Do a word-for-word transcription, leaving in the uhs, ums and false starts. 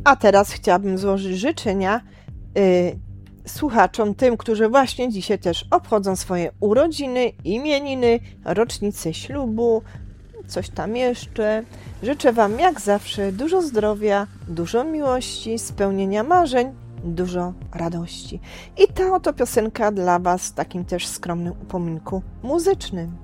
A teraz chciałabym złożyć życzenia y, słuchaczom, tym, którzy właśnie dzisiaj też obchodzą swoje urodziny, imieniny, rocznice ślubu, coś tam jeszcze. Życzę Wam jak zawsze dużo zdrowia, dużo miłości, spełnienia marzeń, dużo radości. I ta oto piosenka dla Was w takim też skromnym upominku muzycznym.